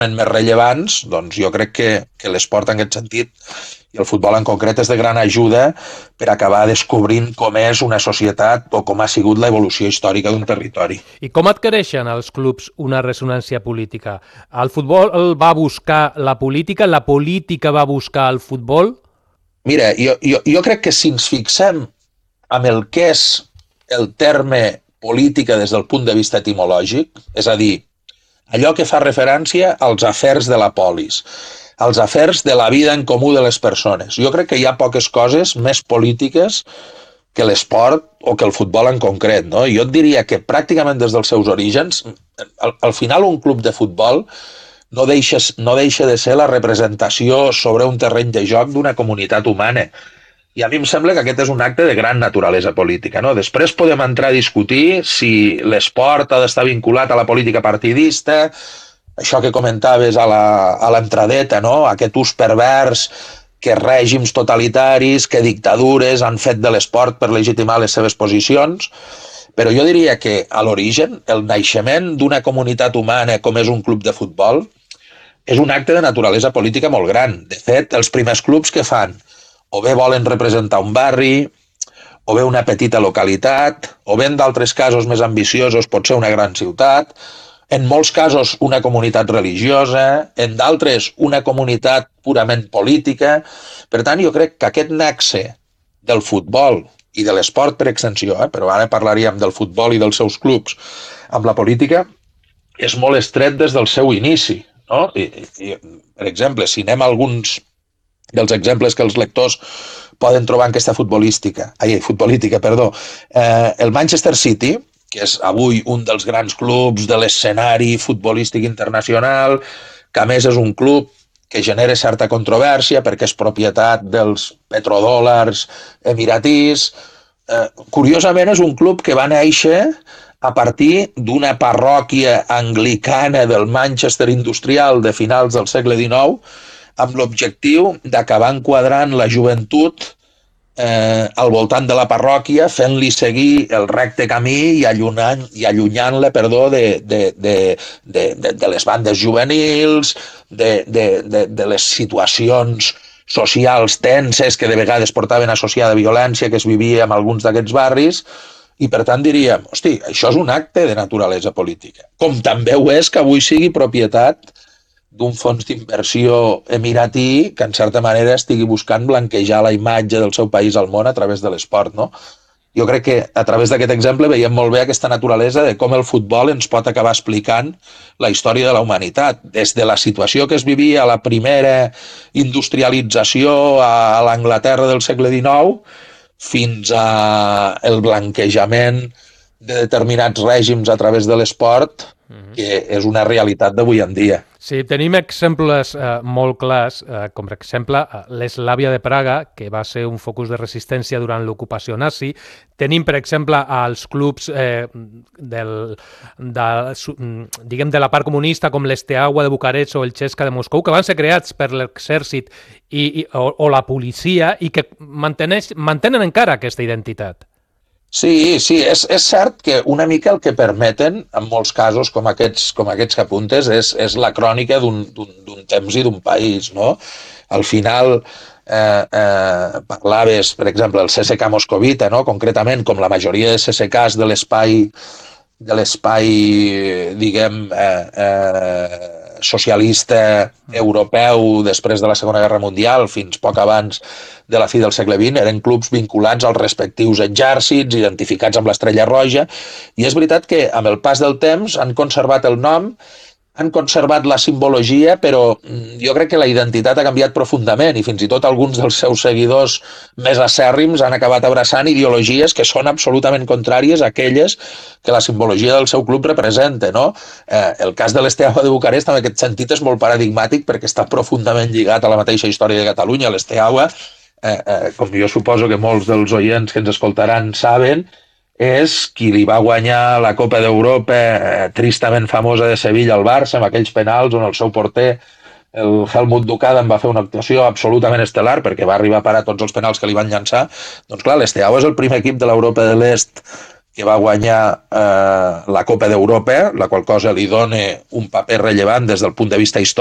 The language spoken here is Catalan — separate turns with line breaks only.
més rellevants, doncs jo crec que l'esport en aquest sentit i el futbol en concret és de gran ajuda per acabar descobrint com és una societat o com ha sigut l'evolució històrica d'un territori.
I com adquireixen els clubs una ressonància política? El futbol va buscar la política va buscar el futbol?
Mira, jo crec que si ens fixem amb el que és el terme política des del punt de vista etimològic, és a dir, allò que fa referència als afers de la polis, als afers de la vida en comú de les persones. Jo crec que hi ha poques coses més polítiques que l'esport o que el futbol en concret, no? Jo et diria que pràcticament des dels seus orígens, al final un club de futbol no deixa de ser la representació sobre un terreny de joc d'una comunitat humana. I a mi em sembla que aquest és un acte de gran naturalesa política, no? Després podem entrar a discutir si l'esport ha d'estar vinculat a la política partidista, això que comentaves a l'entradeta, no? Aquest ús pervers que règims totalitaris, que dictadures han fet de l'esport per legitimar les seves posicions, però jo diria que a l'origen el naixement d'una comunitat humana com és un club de futbol és un acte de naturalesa política molt gran. De fet, els primers clubs que fan o bé volen representar un barri, o bé una petita localitat, o bé en d'altres casos més ambiciosos pot ser una gran ciutat, en molts casos una comunitat religiosa, en d'altres una comunitat purament política. Per tant, jo crec que aquest nexe del futbol i de l'esport per extensió, però ara parlaríem del futbol i dels seus clubs, amb la política, és molt estret des del seu inici, no? Per exemple, si anem a alguns dels exemples que els lectors poden trobar en aquesta futbolítica, el Manchester City, que és avui un dels grans clubs de l'escenari futbolístic internacional, que a més és un club que genera certa controvèrsia perquè és propietat dels petrodòlars emiratís. Curiosament és un club que va néixer a partir d'una parròquia anglicana del Manchester industrial de finals del segle XIX, amb l'objectiu d'acabar enquadrant la joventut al voltant de la parròquia, fent-li seguir el recte camí i allunyant-la de les bandes juvenils, de les situacions socials tenses que de vegades portaven associada violència que es vivia en alguns d'aquests barris, i per tant diríem, hosti, això és un acte de naturalesa política. Com també ho és que avui sigui propietat d'un fons d'inversió emiratí que en certa manera estigui buscant blanquejar la imatge del seu país al món a través de l'esport, no? Jo crec que a través d'aquest exemple veiem molt bé aquesta naturalesa de com el futbol ens pot acabar explicant la història de la humanitat, des de la situació que es vivia a la primera industrialització a l'Anglaterra del segle XIX fins al blanquejament de determinats règims a través de l'esport, que és una realitat d'avui en dia.
Sí, tenim exemples molt clars, com per exemple l'Eslàvia de Praga, que va ser un focus de resistència durant l'ocupació nazi. Tenim, per exemple, els clubs de la part comunista, com l'Esteaua de Bucarest o el Chesca de Moscou, que van ser creats per l'exèrcit o la policia i que mantenen encara aquesta identitat.
Sí, és cert que una mica el que permeten, en molts casos com aquests que apuntes, és la crònica d'un temps i d'un país, no? Al final parlaves, per exemple, el CSKA moscovita, no? Concretament, com la majoria de CSKAs de l'espai, diguem, socialista europeu després de la Segona Guerra Mundial fins poc abans de la fi del segle XX, eren clubs vinculats als respectius exèrcits, identificats amb l'Estrella Roja, i és veritat que amb el pas del temps han conservat el nom, han conservat la simbologia, però jo crec que la identitat ha canviat profundament i fins i tot alguns dels seus seguidors més acèrrims han acabat abraçant ideologies que són absolutament contràries a aquelles que la simbologia del seu club representa, no? El cas de l'Esteaua de Bucarest en aquest sentit és molt paradigmàtic perquè està profundament lligat a la mateixa història de Catalunya. L'Esteaua, com jo suposo que molts dels oients que ens escoltaran saben, és qui li va guanyar la Copa d'Europa tristament famosa de Sevilla al Barça, amb aquells penals on el seu porter, el Helmut Ducada, en va fer una actuació absolutament estel·lar perquè va arribar a parar tots els penals que li van llançar. Doncs clar, l'Esteaua és el primer equip de l'Europa de l'Est que va guanyar la Copa d'Europa, la qual cosa li dona un paper rellevant des del punt de vista històric